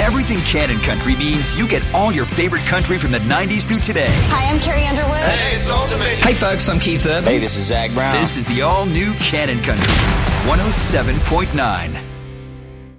Everything Cannon Country means you get all your favorite country from the 90s through today. Hi, I'm Carrie Underwood. Hey, it's Old Dominion. Hey, folks, I'm Keith Urban. Hey, this is Zach Brown. This is the all-new Cannon Country 107.9.